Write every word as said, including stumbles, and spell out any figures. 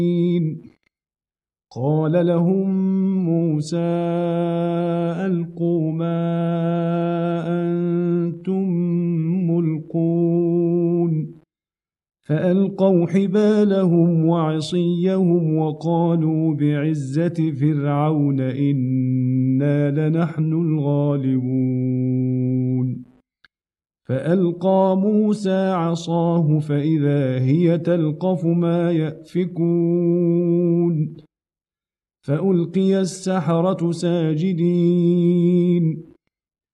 قال لهم موسى ألقوا ما أنتم ملقون فألقوا حبالهم وعصيهم وقالوا بعزة فرعون إنا لنحن الغالبون فألقى موسى عصاه فإذا هي تلقف ما يأفكون فألقي السحرة ساجدين